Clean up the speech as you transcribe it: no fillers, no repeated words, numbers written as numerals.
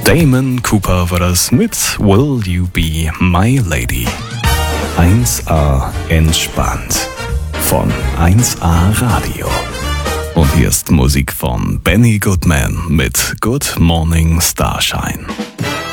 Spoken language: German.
Damon Cooper war das mit Will You Be My Lady. 1A entspannt von 1A Radio. Und hier ist Musik von Benny Goodman mit Good Morning Starshine.